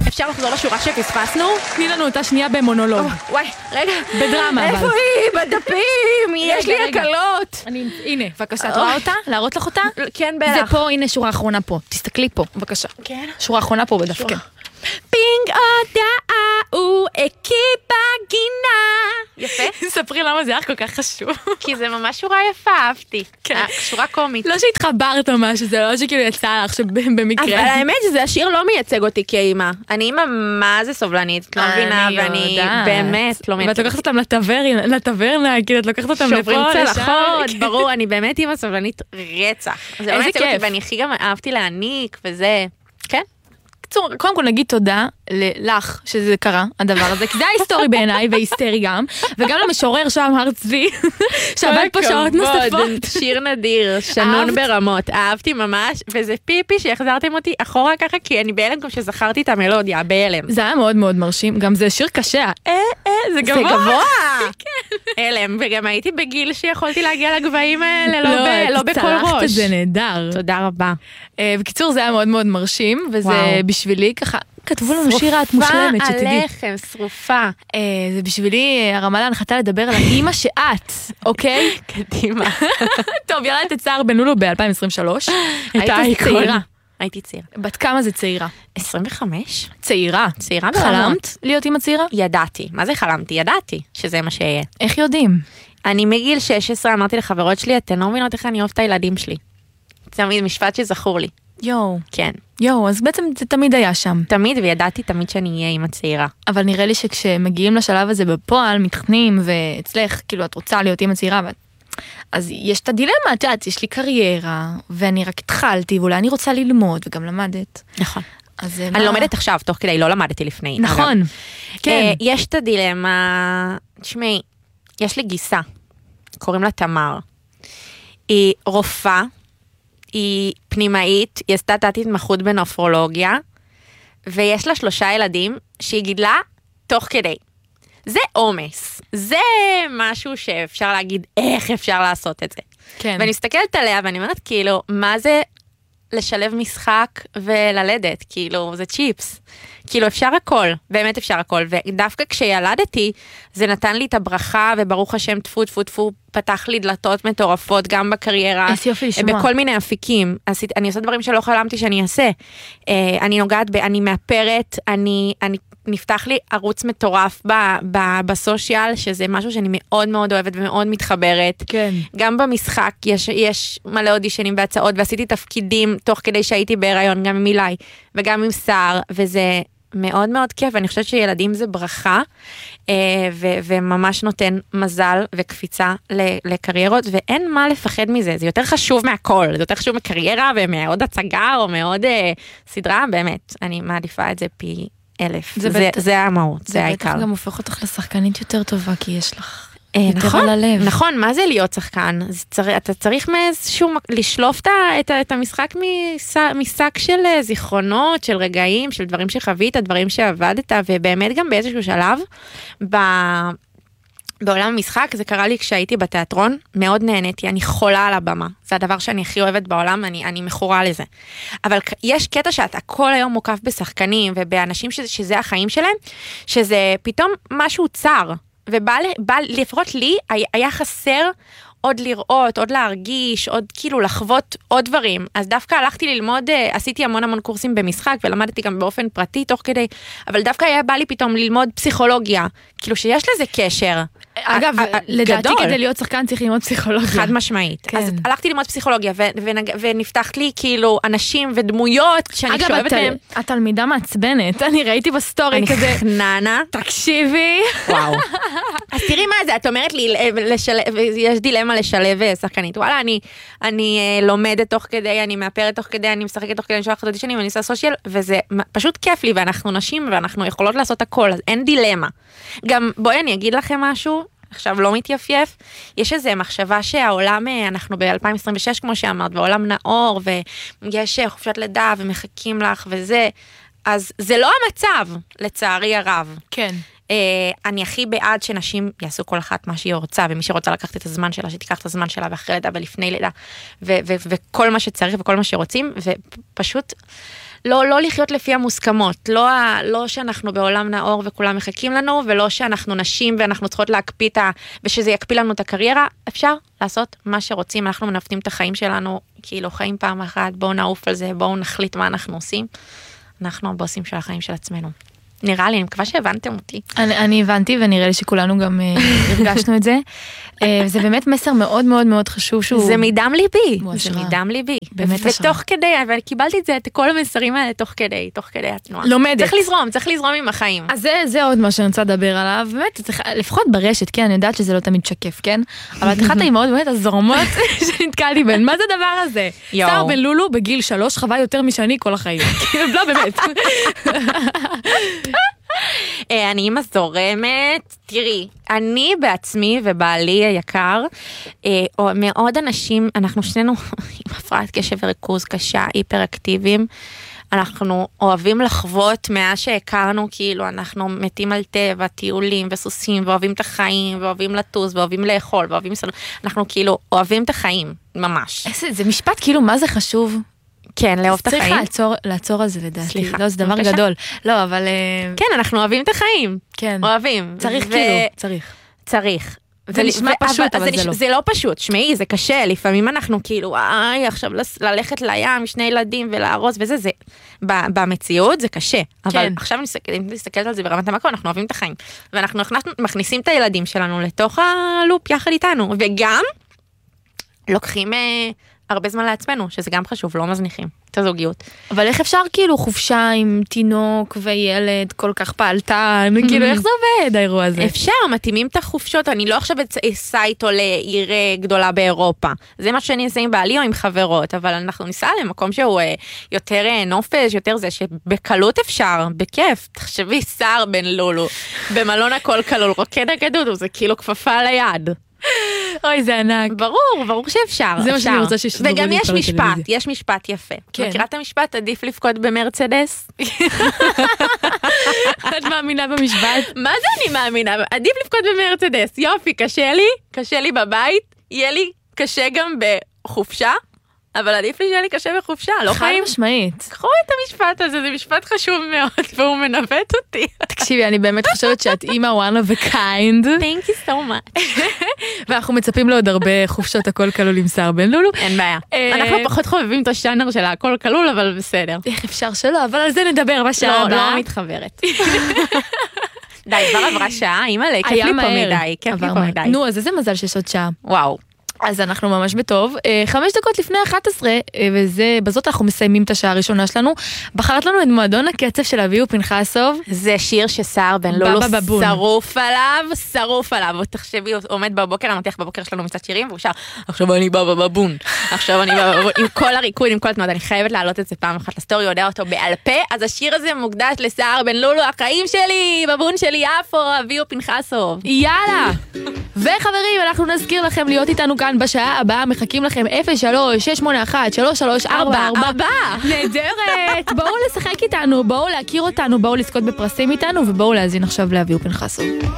אפשר לחזור לשורה שפספסנו? תני לנו אותה שנייה במונולוג. וואי, רגע. בדרמה, אבל. איפה היא? בדפים! יש לי רגע. הקלות. הנה, בבקשה, את רואה אותה? להראות לך אותה? כן, זה בטח. פה, הנה שורה אחרונה פה. תסתכלי פה, בבקשה. כן. שורה אחרונה פה בדף, כן. פינג הודעה הוא הקיא בגינה. יפה? ספרי למה זה היה כל כך חשוב. כי זה ממש שורה יפה, אהבתי. כן. שורה קומית. לא שהתחברת או משהו, זה לא שכאילו יצא לך אבל שבמקרה. האמת שזה השיר לא מייצג אותי כאימא. אני אימא מה זה סובלנית, את לא מבינה, ואני באמת לא ואת מייצגת. לוקחת אותם לטברנה, כאילו את לוקחת אותם שוברים לפה, צלחות, ברור, אני באמת אימא סובלנית רצח. זה לא איזה מייצג אותי, כיף. ואני הכי גם אהבתי להעניק, וזה, כן? בקיצור, קודם כל נגיד תודה לך שזה קרה, הדבר הזה, כי זה היה היסטורי בעיניי והיסטרי גם, וגם למשורר שם הר צבי, שעבד פה שעות נוספות. שיר נדיר, שנון אהבת? ברמות, אהבתי ממש, וזה פיפי שהחזרתם אותי אחורה ככה, כי אני בהלם גם שזכרתי את המלודיה, בהלם. זה היה מאוד מאוד מרשים, גם זה שיר קשה, זה זה גבוה. גבוה. הלם, וגם הייתי בגיל שיכולתי להגיע לגבהים האלה, לא בכל צלחת את ראש. זה נהדר. תודה רבה. בקיצור זה היה מאוד מאוד מרשים, וזה וואו. בשבילי ככה, כתבו לנו שירה את מושלמת, שרופה שתדעי. עליכם, שרופה. זה בשבילי הרמה להנחתה לדבר על האימא שאת, אוקיי? קדימה. טוב, ילדת צער בנולו ב-2023. הייתה היית איקון. צעירה. הייתי צעירה. בת כמה זה צעירה? 25? צעירה. צעירה ברמות. חלמת להיות אימא צעירה? ידעתי. מה זה חלמתי? ידעתי שזה מה שיהיה. איך יודעים? אני מגיל 16 אמרתי לחברות שלי, אתן לא מבינות איך אני אוהבת את הילדים שלי. זה תמיד משפט שזכור לי. כן. אז בעצם זה תמיד היה שם. תמיד, וידעתי תמיד שאני אהיה אימא צעירה. אבל נראה לי שכשמגיעים לשלב הזה בפועל, מתחתנים, ואצלך, כאילו, את רוצה להיות אימא צעירה, אז יש את הדילמה, את יודעת, יש לי קריירה, ואני רק התחלתי, ואולי אני רוצה ללמוד, וגם למדת. נכון. אז אני לומדת עכשיו, תוך כדי, לא למדתי לפני. נכון. כן. יש את הדילמה, תשמעי, יש לי גיסה, קוראים לה תמר. היא רופאה, היא פנימאית, היא עשתה תת-התמחות בנפרולוגיה, ויש לה 3 ילדים שהיא גידלה תוך כדי. זה אומס, זה משהו שאפשר להגיד איך אפשר לעשות את זה. כן. ואני מסתכלת עליה ואני אומרת כאילו, מה זה לשלב משחק וללדת? כאילו, זה צ'יפס. כאילו, אפשר הכל, באמת אפשר הכל. ודווקא כשילדתי, זה נתן לי את הברכה, וברוך השם, טפו, טפו, טפו, פתח לי דלתות מטורפות, גם בקריירה. איזה יופי לשמוע. בכל מיני אפיקים. אני עושה דברים שלא חלמתי שאני אעשה. אני נוגעת, אני מאפרת, אני נפתח לי ערוץ מטורף בסושיאל, שזה משהו שאני מאוד מאוד אוהבת ומאוד מתחברת. כן. גם במשחק יש מלא אודישנים והצעות, ועשיתי תפקידים תוך כדי שהייתי בהיריון, גם עם אילי וגם עם סער, וזה מאוד מאוד כיף, ואני חושבת שילדים זה ברכה, וממש נותן מזל וקפיצה לקריירות, ואין מה לפחד מזה, זה יותר חשוב מהכל, זה יותר חשוב מקריירה ומעוד הצגה או מעוד סדרה, באמת, אני מעדיפה את זה פי 1000, זה המהות, זה העיקר. זה בטח גם הופך אותך לשחקנית יותר טובה, כי יש לך יותר על הלב. נכון, מה זה להיות שחקן? אתה צריך מאיזשהו, לשלוף את המשחק משק של זיכרונות, של רגעים, של דברים שחווית, דברים שעבדת, ובאמת גם באיזשהו שלב, בעולם המשחק, זה קרה לי כשהייתי בתיאטרון, מאוד נהניתי, אני חולה על הבמה, זה הדבר שאני הכי אוהבת בעולם, אני מכורה לזה. אבל יש קטע שאתה כל היום מוקף בשחקנים, ובאנשים שזה החיים שלהם, שזה פתאום משהו צר, לפחות לי היה חסר עוד לראות, עוד להרגיש, עוד כאילו לחוות עוד דברים. אז דווקא הלכתי ללמוד, עשיתי המון קורסים במשחק, ולמדתי גם באופן פרטי תוך כדי, אבל דווקא היה בא לי פתאום ללמוד פסיכולוגיה, כאילו שיש לזה קשר. אגב, לדעתי כדי להיות שחקן צריך ללמוד פסיכולוגיה. חד משמעית. כן. אז הלכתי ללמוד פסיכולוגיה, ונפתח לי כאילו אנשים ודמויות שאני שואבת מהם. אגב, התלמידה מעצבנת, אני ראיתי בסטורי כזה. אני חננה. תקשיבי. וואו. אז תראי מה זה, את אומרת לי, יש דילמה לשלב שחקנית. וואלה, אני לומדת תוך כדי, אני מאפרת תוך כדי, אני משחקת תוך כדי, אני שולחת אודישנים, ואני עושה סושיאל, וזה פשוט כיף לי, ואנחנו נשים, ואנחנו יכולות לעשות הכל, אז אין דילמה. גם, בואי אני אגיד לכם משהו, עכשיו לא מתייפייף, יש איזו מחשבה שהעולם, אנחנו ב-2026 כמו שאמרת, והעולם נאור, ויש חופשת לידה, ומחכים לך וזה, אז זה לא המצב, לצערי הרב. כן. אני הכי בעד שנשים יעשו כל אחת מה שהיא רוצה, ומי שרוצה לקחת את הזמן שלה, שתיקח את הזמן שלה, ואחרי לידה ולפני לידה, וכל מה שצריך וכל מה שרוצים, ופשוט לא לחיות לפי המוסכמות, לא שאנחנו בעולם נאור וכולם מחכים לנו, ולא שאנחנו נשים ואנחנו צריכות להקפיא ושזה יקפיא לנו את הקריירה, אפשר לעשות מה שרוצים, אנחנו מנווטים את החיים שלנו, כאילו חיים פעם אחת, בואו נעוף על זה, בואו נחליט מה אנחנו עושים, אנחנו הבוסים של החיים של עצמנו. נראה לי, אני מקווה שהבנתם אותי. אני הבנתי, ונראה לי שכולנו גם הרגשנו את זה. זה באמת מסר מאוד מאוד מאוד חשוב שהוא... זה מדם ליבי, זה מדם ליבי. ותוך כדי, אבל קיבלתי את זה, את כל המסרים האלה תוך כדי התנועה. לומדת. צריך לזרום עם החיים. אז זה עוד מה שאני רוצה לדבר עליו, באמת, לפחות ברשת, כן, אני יודעת שזה לא תמיד שקף, כן? אבל את אחת האימהות באמת הזורמות שנתקלתי בין, מה זה הדבר הזה? סער בן לולו בגיל 3 חווה יותר משאני כל החיים. לא, באמת. אני אימא זורמת, תראי, אני בעצמי ובעלי היקר, מאוד אנשים, אנחנו שנינו עם הפרעת קשב וריכוז קשה, היפראקטיביים, אנחנו אוהבים לחוות מאז שהכרנו, כאילו אנחנו מתים על טבע, טיולים וסוסים, ואוהבים את החיים, ואוהבים לטוס, ואוהבים לאכול, ואוהבים סלון, אנחנו כאילו אוהבים את החיים, ממש. זה משפט כאילו, מה זה חשוב? כן, לאהוב את החיים. צריך לעצור על זה לדעתי. סליחה. לא, זה דבר גדול. לא, אבל... כן, אנחנו אוהבים את החיים. כן. אוהבים. צריך כאילו, צריך. זה נשמע פשוט, אבל זה לא פשוט. שמעי, זה קשה. לפעמים אנחנו כאילו, עכשיו ללכת לים, 2 ילדים ולהרוס וזה, זה... במציאות זה קשה. אבל עכשיו אם נסתכלת על זה ברמת המקום, אנחנו אוהבים את החיים. ואנחנו מכניסים את הילדים שלנו לתוך הלופ יחד איתנו. וגם לוקחים... הרבה זמן לעצמנו, שזה גם חשוב, לא מזניחים את הזוגיות. אבל איך אפשר כאילו חופשה עם תינוק וילד כל כך פעלתן, כאילו איך זה עובד האירוע הזה? אפשר, מתאימים את החופשות, אני לא עכשיו אסע איתו לעיר גדולה באירופה, זה מה שאני אעשה עם בעלי או עם חברות, אבל אנחנו ניסע למקום שהוא יותר נופש, יותר זה שבקלות אפשר, בכיף, תחשבי סער בן לולו, במלון הכל כלול, רוקד הגדוד, זה כאילו כפפה על היד. אוי, זה ענק. ברור שאפשר. זה מה שאני רוצה ששדרו לי. וגם יש משפט יפה. מכירה את המשפט, עדיף לבכות במרצדס? את מאמינה במשפט? מה זה אני מאמינה? עדיף לבכות במרצדס. יופי, קשה לי בבית, יהיה לי קשה גם בחופשה, אבל עדיף לי שיהיה לי קשה בחופשה, לא חיים? חד משמעית. קחו את המשפט הזה, זה משפט חשוב מאוד, והוא מנווט אותי. תקשיבי, אני באמת חושבת שאת אימא one of a kind. Thank you so much. ואנחנו מצפים לעוד הרבה חופשות הכל כלול עם סער בן לולו. אין בעיה. אנחנו פחות חובבים את השאנר של הכל כלול, אבל בסדר. איך אפשר שלא, אבל על זה נדבר בשעה הבאה. לא מתחברת. די, כבר עברה שעה, אימא'לה, כיף לי פה מדי. נו, אז איזה מזל שיש עוד שעה. וואו. אז אנחנו ממש בטוב. 5 דקות לפני 11, ובזאת אנחנו מסיימים את השעה הראשונה שלנו. בחרת לנו את מועדון הקצב של אביהו פנחסוב. זה שיר שסער בן לולו שרוף עליו. תחשבי, הוא עומד בבוקר, אמרתי לך בבוקר שלנו מצד שירים, והוא שר, עכשיו אני בא בבון. עכשיו אני בא בבון. עם כל הריקוד, עם כל התנועות, אני חייבת להעלות את זה פעם אחת לסטורי, יודע אותו בעל פה, אז השיר הזה מוקדש לסער בן לולו, החיים שלי, בבון שלי יפו, אביהו פנחסוב. יאללה! וחברים, אנחנו נזכיר לכם להיות איתנו כאן בשעה הבאה, מחכים לכם 03-681-3344. נהדרת! בואו לשחק איתנו, בואו להכיר אותנו, בואו לזכות בפרסים איתנו, ובואו להזין עכשיו לאביהו פנחסוב.